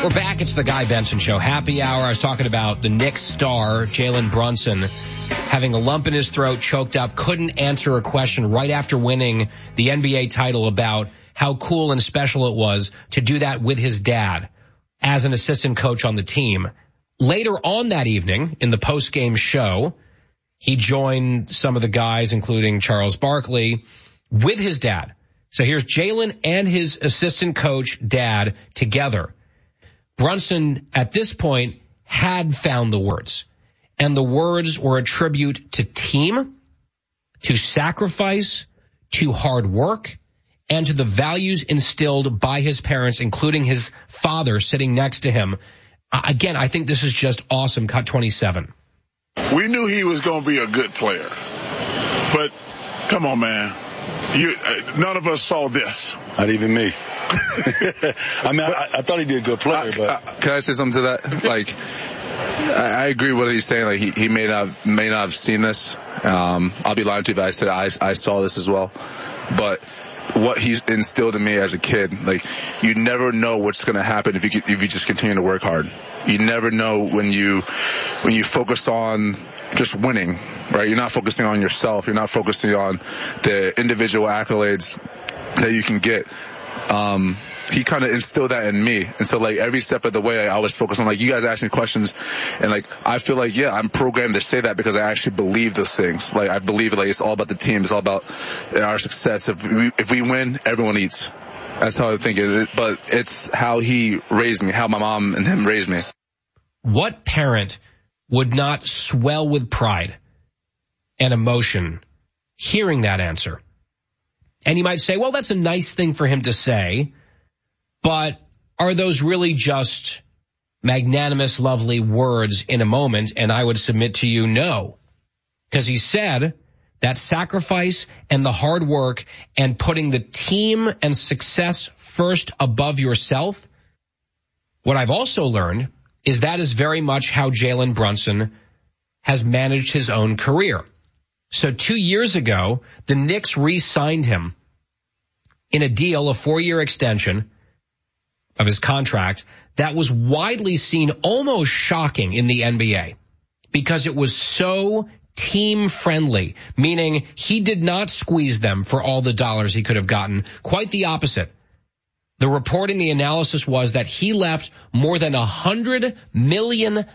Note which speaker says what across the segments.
Speaker 1: We're back. It's the Guy Benson Show. Happy hour. I was talking about the Knicks star, Jalen Brunson, having a lump in his throat, choked up, couldn't answer a question right after winning the NBA title about how cool and special it was to do that with his dad as an assistant coach on the team. Later on that evening, in the post-game show, he joined some of the guys, including Charles Barkley, with his dad. So here's Jalen and his assistant coach dad together. Brunson, at this point, had found the words. And the words were a tribute to team, to sacrifice, to hard work, and to the values instilled by his parents, including his father sitting next to him. Again, I think this is just awesome. Cut 27.
Speaker 2: We knew he was going to be a good player. But, come on, man. None of us saw this.
Speaker 3: Not even me. I mean, I thought he'd be a good player, but
Speaker 4: can I say something to that? Like, I agree with what he's saying. Like, he may not have seen this. I'll be lying to you if I said I saw this as well. But what he's instilled in me as a kid, like, you never know what's going to happen if you just continue to work hard. You never know when you focus on just winning, right? You're not focusing on yourself. You're not focusing on the individual accolades that you can get. He kind of instilled that in me. And so, like, every step of the way, I was focused on, like, you guys asking questions. And, like, I feel like, yeah, I'm programmed to say that because I actually believe those things. Like, I believe, like, it's all about the team. It's all about our success. If we win, everyone eats. That's how I think it is. But it's how he raised me, how my mom and him raised me.
Speaker 1: What parent would not swell with pride and emotion hearing that answer? And you might say, well, that's a nice thing for him to say, but are those really just magnanimous, lovely words in a moment? And I would submit to you, no. Because he said that sacrifice and the hard work and putting the team and success first above yourself. What I've also learned is that is very much how Jalen Brunson has managed his own career. So 2 years ago, the Knicks re-signed him in a deal, a 4-year extension of his contract that was widely seen, almost shocking in the NBA, because it was so team friendly, meaning he did not squeeze them for all the dollars he could have gotten. Quite the opposite. The reporting, the analysis was that he left more than $100 million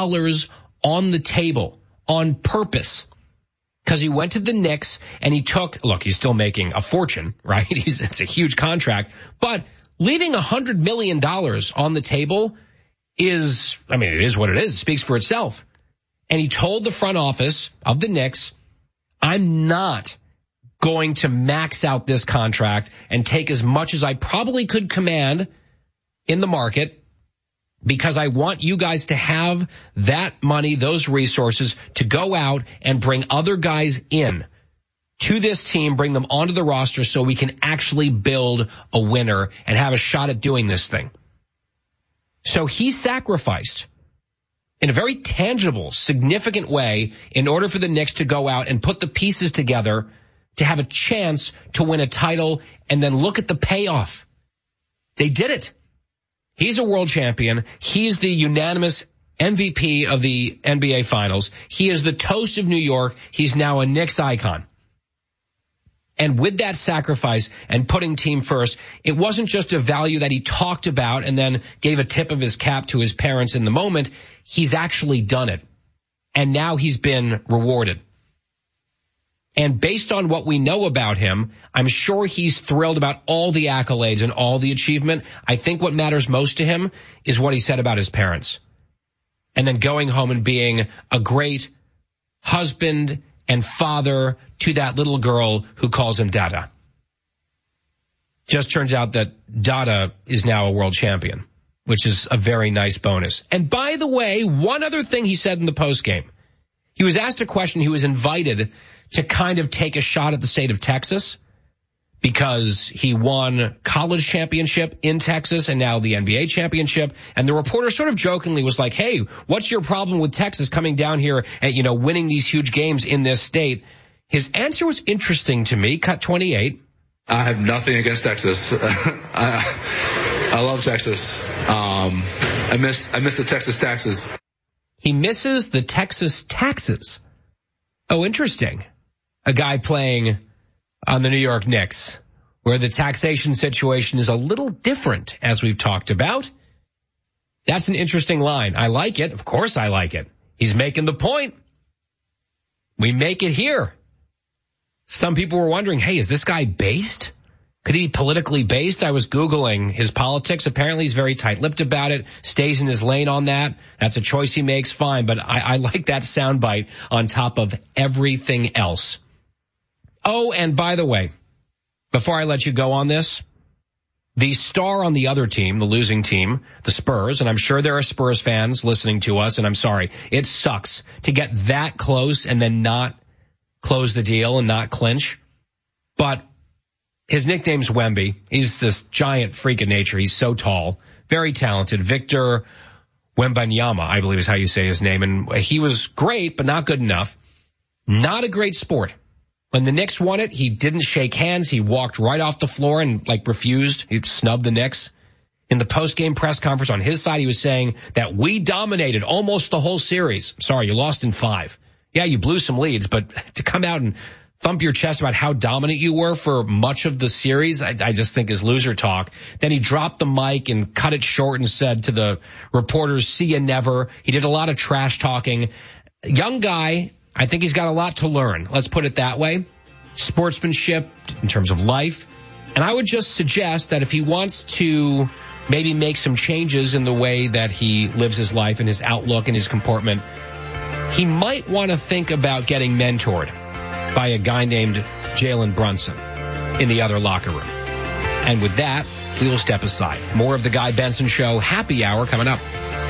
Speaker 1: on the table on purpose. Because he went to the Knicks and he took, look, he's still making a fortune, right? It's a huge contract, but leaving $100 million on the table is, I mean, it is what it is. It speaks for itself. And he told the front office of the Knicks, I'm not going to max out this contract and take as much as I probably could command in the market, because I want you guys to have that money, those resources to go out and bring other guys in to this team, bring them onto the roster so we can actually build a winner and have a shot at doing this thing. So he sacrificed in a very tangible, significant way in order for the Knicks to go out and put the pieces together to have a chance to win a title, and then look at the payoff. They did it. He's a world champion. He's the unanimous MVP of the NBA Finals. He is the toast of New York. He's now a Knicks icon. And with that sacrifice and putting team first, it wasn't just a value that he talked about and then gave a tip of his cap to his parents in the moment. He's actually done it. And now he's been rewarded. And based on what we know about him, I'm sure he's thrilled about all the accolades and all the achievement. I think what matters most to him is what he said about his parents. And then going home and being a great husband and father to that little girl who calls him Dada. Just turns out that Dada is now a world champion, which is a very nice bonus. And by the way, one other thing he said in the postgame. He was asked a question. He was invited to kind of take a shot at the state of Texas because he won college championship in Texas and now the NBA championship. And the reporter sort of jokingly was like, hey, what's your problem with Texas coming down here and, winning these huge games in this state? His answer was interesting to me. Cut 28.
Speaker 5: I have nothing against Texas.
Speaker 4: I love Texas. I miss the Texas taxes.
Speaker 1: He misses the Texas taxes. Oh, interesting. A guy playing on the New York Knicks, where the taxation situation is a little different, as we've talked about. That's an interesting line. I like it. Of course I like it. He's making the point. We make it here. Some people were wondering, hey, is this guy based? Could he be politically based? I was Googling his politics. Apparently he's very tight-lipped about it, stays in his lane on that. That's a choice he makes, fine. But I like that soundbite on top of everything else. Oh, and by the way, before I let you go on this, the star on the other team, the losing team, the Spurs, and I'm sure there are Spurs fans listening to us, and I'm sorry, it sucks to get that close and then not close the deal and not clinch. But his nickname's Wemby. He's this giant freak of nature. He's so tall, very talented. Victor Wembanyama, I believe is how you say his name. And he was great, but not good enough. Not a great sport. When the Knicks won it, he didn't shake hands. He walked right off the floor and refused. He snubbed the Knicks. In the post-game press conference on his side, he was saying that we dominated almost the whole series. Sorry, you lost in 5. Yeah, you blew some leads, but to come out and thump your chest about how dominant you were for much of the series, I just think is loser talk. Then he dropped the mic and cut it short and said to the reporters, see you never. He did a lot of trash talking. Young guy, I think he's got a lot to learn. Let's put it that way. Sportsmanship in terms of life. And I would just suggest that if he wants to maybe make some changes in the way that he lives his life and his outlook and his comportment, he might want to think about getting mentored by a guy named Jalen Brunson in the other locker room. And with that, we will step aside. More of the Guy Benson Show Happy Hour coming up.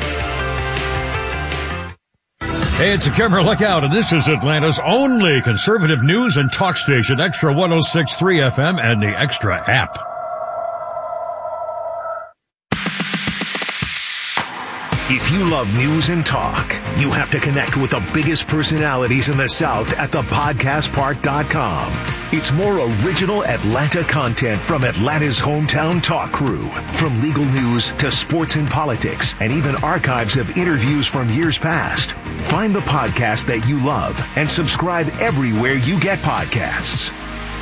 Speaker 5: Hey, it's a camera look out, and this is Atlanta's only conservative news and talk station, Extra 106.3 FM and the Extra app.
Speaker 6: If you love news and talk, you have to connect with the biggest personalities in the South at thepodcastpark.com. It's more original Atlanta content from Atlanta's hometown talk crew. From legal news to sports and politics, and even archives of interviews from years past. Find the podcast that you love and subscribe everywhere you get podcasts.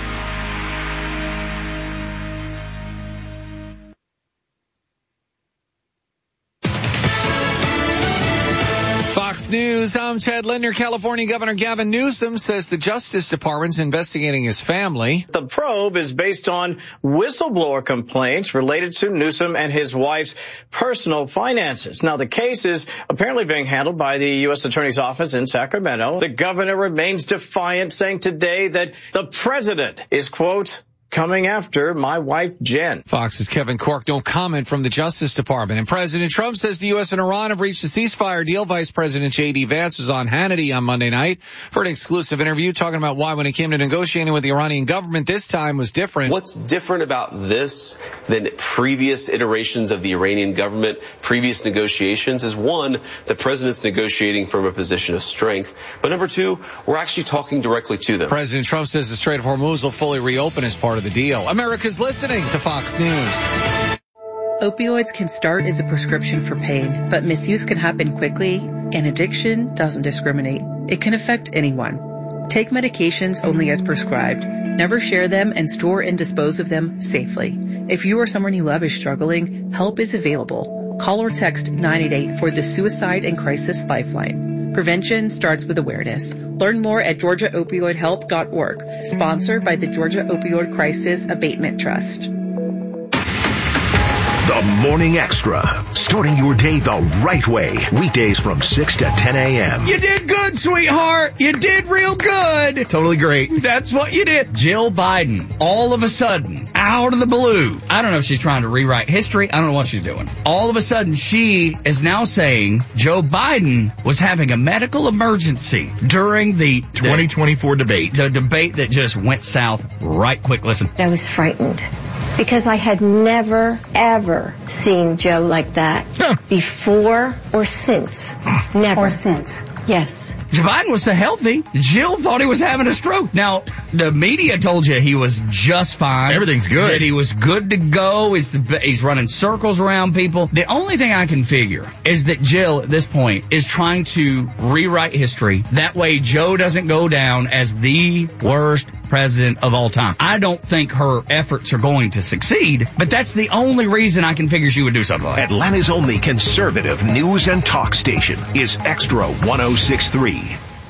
Speaker 7: News. I'm Ted Linder. California Governor Gavin Newsom says the Justice Department's investigating his family.
Speaker 8: The probe is based on whistleblower complaints related to Newsom and his wife's personal finances. Now, the case is apparently being handled by the U.S. Attorney's Office in Sacramento. The governor remains defiant, saying today that the president is, quote, coming after my wife, Jen.
Speaker 7: Fox's Kevin Corke, no comment from the Justice Department. And President Trump says the U.S. and Iran have reached a ceasefire deal. Vice President J.D. Vance was on Hannity on Monday night for an exclusive interview talking about why when it came to negotiating with the Iranian government, this time was different.
Speaker 9: What's different about this than previous iterations of the Iranian government, previous negotiations, is one, the president's negotiating from a position of strength. But number two, we're actually talking directly to them.
Speaker 7: President Trump says the Strait of Hormuz will fully reopen as part of the deal. America's listening to Fox News.
Speaker 10: Opioids can start as a prescription for pain, but misuse can happen quickly, and addiction doesn't discriminate. It can affect anyone. Take medications only as prescribed. Never share them and store and dispose of them safely. If you or someone you love is struggling, help is available. Call or text 988 for the Suicide and Crisis Lifeline. Prevention starts with awareness. Learn more at GeorgiaOpioidHelp.org. Sponsored by the Georgia Opioid Crisis Abatement Trust.
Speaker 6: The Morning Extra, starting your day the right way. Weekdays from 6 to 10 a.m.
Speaker 11: You did good, sweetheart. You did real good.
Speaker 12: Totally great.
Speaker 11: That's what you did. Jill Biden, all of a sudden, out of the blue. I don't know if she's trying to rewrite history. I don't know what she's doing. All of a sudden, she is now saying Joe Biden was having a medical emergency during the
Speaker 12: 2024 debate.
Speaker 11: The debate that just went south right quick. Listen.
Speaker 13: I was frightened because I had never, ever seen Joe like that before or since. Never.
Speaker 14: Or since.
Speaker 13: Yes.
Speaker 11: Joe Biden was so healthy, Jill thought he was having a stroke. Now, the media told you he was just fine.
Speaker 12: Everything's good.
Speaker 11: That he was good to go. He's running circles around people. The only thing I can figure is that Jill, at this point, is trying to rewrite history. That way Joe doesn't go down as the worst president of all time. I don't think her efforts are going to succeed, but that's the only reason I can figure she would do something like that.
Speaker 6: Atlanta's only conservative news and talk station is Extra 106.3.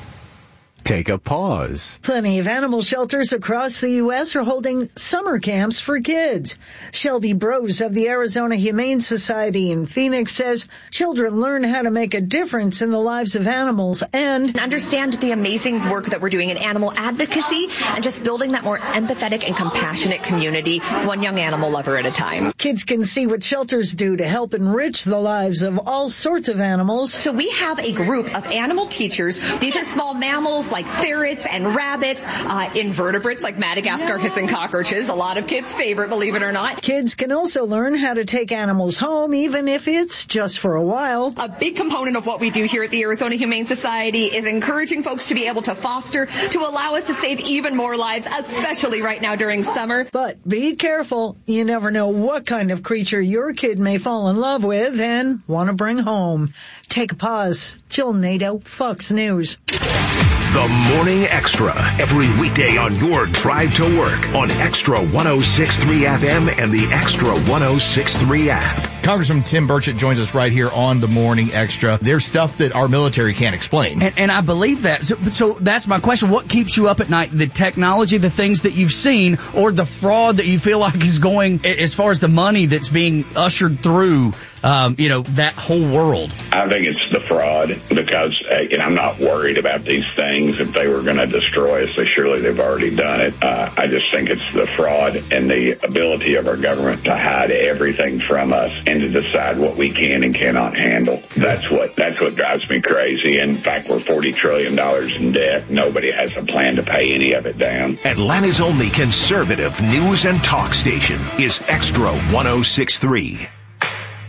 Speaker 14: Take a pause.
Speaker 15: Plenty of animal shelters across the U.S. are holding summer camps for kids. Shelby Brose of the Arizona Humane Society in Phoenix says children learn how to make a difference in the lives of animals and
Speaker 16: understand the amazing work that we're doing in animal advocacy and just building that more empathetic and compassionate community, one young animal lover at a time.
Speaker 15: Kids can see what shelters do to help enrich the lives of all sorts of animals.
Speaker 16: So we have a group of animal teachers. These are small mammals like ferrets and rabbits, invertebrates like Madagascar hissing cockroaches, a lot of kids' favorite, believe it or not.
Speaker 15: Kids can also learn how to take animals home, even if it's just for a while.
Speaker 16: A big component of what we do here at the Arizona Humane Society is encouraging folks to be able to foster to allow us to save even more lives, especially right now during summer.
Speaker 15: But be careful. You never know what kind of creature your kid may fall in love with and want to bring home. Take a pause. Jill Nato, Fox News.
Speaker 6: The Morning Extra, every weekday on your drive to work on Extra 106.3 FM and the Extra 106.3 app.
Speaker 12: Congressman Tim Burchett joins us right here on The Morning Extra. There's stuff that our military can't explain.
Speaker 11: And I believe that. So that's my question. What keeps you up at night? The technology, the things that you've seen, or the fraud that you feel like is going, as far as the money that's being ushered through, that whole world?
Speaker 17: I think it's the fraud because, I'm not worried about these things. If they were going to destroy us, they've already done it. I just think it's the fraud and the ability of our government to hide everything from us and to decide what we can and cannot handle. That's what drives me crazy. In fact, we're $40 trillion in debt. Nobody has a plan to pay any of it down.
Speaker 6: Atlanta's only conservative news and talk station is Extra 106.3.